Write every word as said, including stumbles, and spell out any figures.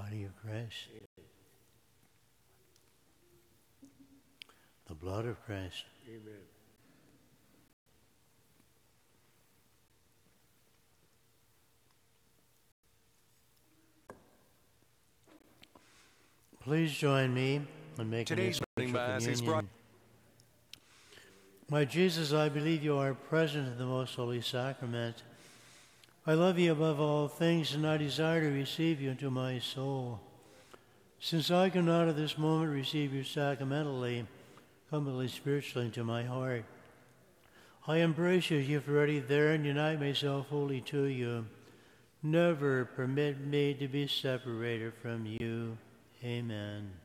body of Christ, the blood of Christ. Amen. Please join me in making Today's this morning spiritual Mass is communion. My Jesus, I believe you are present in the most holy sacrament. I love you above all things, and I desire to receive you into my soul. Since I cannot at this moment receive you sacramentally, humbly spiritually into my heart, I embrace you as you've already there and unite myself wholly to you. Never permit me to be separated from you. Amen.